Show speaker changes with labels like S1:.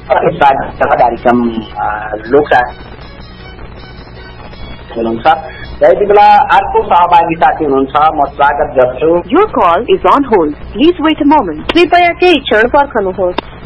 S1: कार्यक्रम लोकसाहित्य हुनुहुन्छ यति बेला अर्को सहभागी साथी हुनुहुन्छ म स्वागत गर्छु।
S2: Your call is on hold. Please wait a moment. कृपया केही क्षण पर्खनुहोस्।